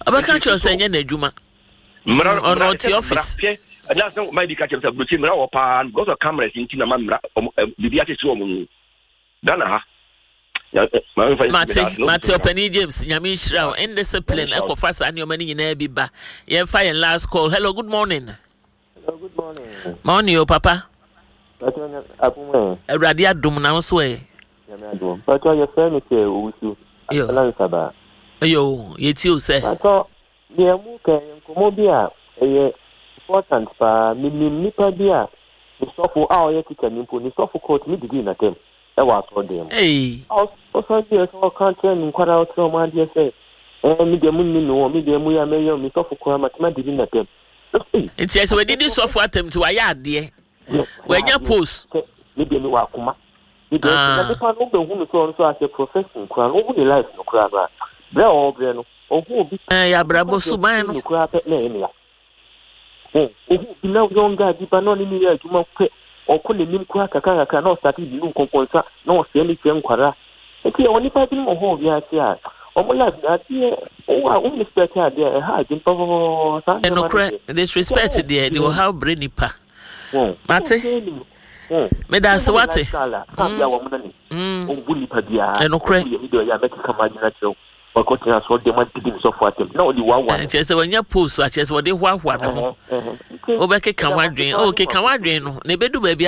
Abaka cho say nya na adwuma. Ono ti office. That's not my education of Bruce Mra or Pan, because of cameras in Tinamamra, Bibiati Swom. Dana. Mate Penny James, Yamishra, and discipline, Echo Fast and your money in Abiba. Ye fire last call. Hello, good morning. Hello, good morning. Morning, your papa. A radia dum now sway. But your friend is here with you. Yo, yet you say. I thought, dear Muka, Comobia, important, Nipa Bia, the stuff for our etiquette, the stuff for court, me begin at them. That was for them. Hey, also, dear, so I can't tell you quite out so much, dear, say, and me the moon, no, me the Muya Mayo, me stuff for Kram, my begin at them. It's yes, we did this software them to a yard, dear. When you post, maybe you are Kuma. The people who so as a profession, crown over the life no crab. There all Breno, or who be a bravo subman, no crab at Nania. Oh, no younger, deep anonymity to my pet, or could him crack a car cannot start in new composer, no anything quara. If you only fighting more home, yes, yeah. Oh, my love, that dear, oh, I only expect her there a hard in Pavo, and no crack, disrespected, dear, they will have brainy pa. Mate. Me that's what it. Bully Padia, and no crack. You make a command or continue so they might begin so far. No, the one. Just when you post such as what they want. Obeke can one dream. Okay, can one dream. Nebedu baby.